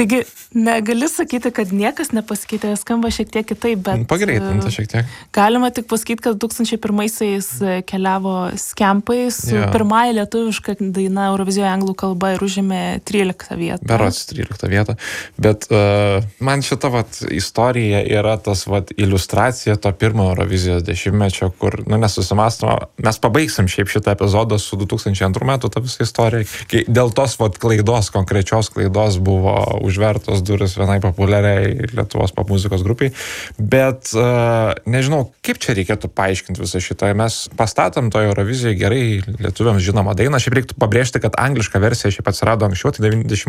Taigi, negali sakyti, kad niekas nepasikeitė, skamba šiek tiek kitaip, bet... Pagreitinta šiek tiek. Galima tik pasakyti, kad 2001-aisiais keliavo Skempai su pirmąja lietuviška daina Eurovizijoje anglų kalba ir užėmė 13 vietą. Berods 13 vietą. Bet man šita istorija yra tas iliustracija to pirmo Eurovizijos dešimtmečio, kur, nesusimąstoma, mes pabaigsim šiaip šitą epizodą su 2002 metų tą visą istoriją. Kai dėl tos klaidos, konkrečios klaidos buvo užvertos duris vienai populiariai Lietuvos popmuzikos grupiai. Bet nežinau, kaip čia reikėtų paaiškinti visą šitą. Mes pastatom to Eurovizijoje gerai lietuviams žinomą dainą. Šiaip reiktų pabrėžti, kad angliška versija šiaip atsirado anksčiau, tai 90